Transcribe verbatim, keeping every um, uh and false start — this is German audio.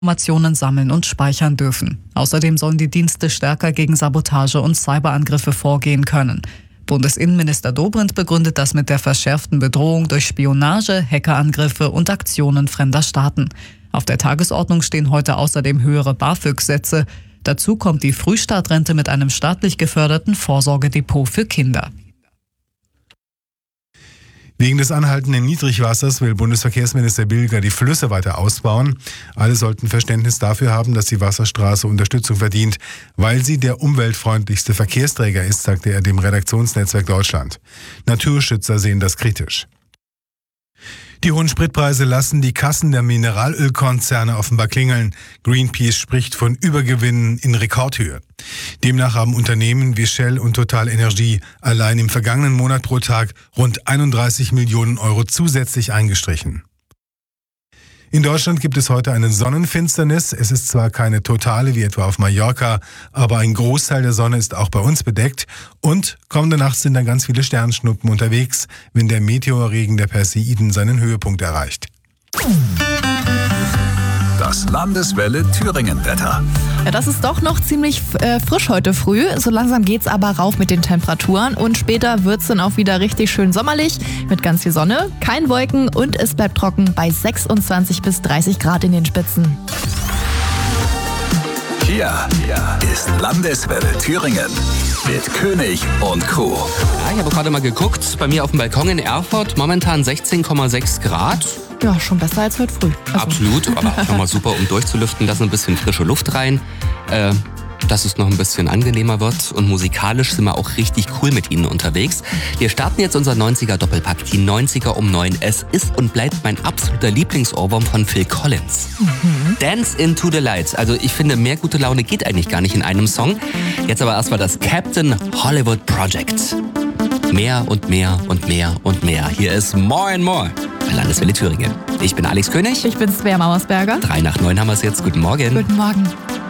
Informationen sammeln und speichern dürfen. Außerdem sollen die Dienste stärker gegen Sabotage und Cyberangriffe vorgehen können. Bundesinnenminister Dobrindt begründet das mit der verschärften Bedrohung durch Spionage, Hackerangriffe und Aktionen fremder Staaten. Auf der Tagesordnung stehen heute außerdem höhere BAföG-Sätze. Dazu kommt die Frühstartrente mit einem staatlich geförderten Vorsorgedepot für Kinder. Wegen des anhaltenden Niedrigwassers will Bundesverkehrsminister Bilger die Flüsse weiter ausbauen. Alle sollten Verständnis dafür haben, dass die Wasserstraße Unterstützung verdient, weil sie der umweltfreundlichste Verkehrsträger ist, sagte er dem Redaktionsnetzwerk Deutschland. Naturschützer sehen das kritisch. Die hohen Spritpreise lassen die Kassen der Mineralölkonzerne offenbar klingeln. Greenpeace spricht von Übergewinnen in Rekordhöhe. Demnach haben Unternehmen wie Shell und Total Energie allein im vergangenen Monat pro Tag rund einunddreißig Millionen Euro zusätzlich eingestrichen. In Deutschland gibt es heute eine Sonnenfinsternis. Es ist zwar keine totale wie etwa auf Mallorca, aber ein Großteil der Sonne ist auch bei uns bedeckt. Und kommende Nacht sind dann ganz viele Sternschnuppen unterwegs, wenn der Meteorregen der Perseiden seinen Höhepunkt erreicht. Das Landeswelle Thüringen-Wetter. Ja, das ist doch noch ziemlich äh, frisch heute früh. So langsam geht's aber rauf mit den Temperaturen und später wird's dann auch wieder richtig schön sommerlich mit ganz viel Sonne, kein Wolken und es bleibt trocken bei sechsundzwanzig bis dreißig Grad in den Spitzen. Hier ist Landeswelle Thüringen mit König und Co. Ja, ich habe gerade mal geguckt, bei mir auf dem Balkon in Erfurt momentan sechzehn Komma sechs Grad. Ja, schon besser als heute früh. Also. Absolut, aber auch nochmal super, um durchzulüften. Da ist ein bisschen frische Luft rein, äh, dass es noch ein bisschen angenehmer wird. Und musikalisch sind wir auch richtig cool mit Ihnen unterwegs. Wir starten jetzt unser neunziger-Doppelpack, die neunziger um neun. Es ist und bleibt mein absoluter Lieblingsohrwurm von Phil Collins. Mhm. Dance into the Lights. Also ich finde, mehr gute Laune geht eigentlich gar nicht in einem Song. Jetzt aber erstmal das Captain Hollywood Project. Mehr und mehr und mehr und mehr. Hier ist More and More bei Landeswelle Thüringen. Ich bin Alex König. Ich bin Svea Mauersberger. Drei nach neun haben wir es jetzt. Guten Morgen. Guten Morgen.